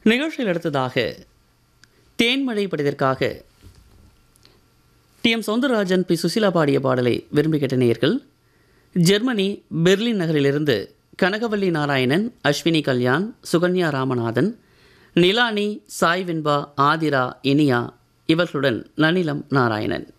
நிகழ்ச்சியில் அடுத்ததாக தேன்மழை படத்திற்காக டி.எம். சௌந்தரராஜன், பி. சுசிலா பாடிய பாடலை விரும்பி கேட்ட நேயர்கள் ஜெர்மனி பெர்லின் நகரிலிருந்து கனகவல்லி நாராயணன், அஸ்வினி கல்யாண், சுகன்யா ராமநாதன், நிலானி, சாய் வெண்பா, ஆதிரா, இனியா இவர்களுடன் நனிலம் நாராயணன்.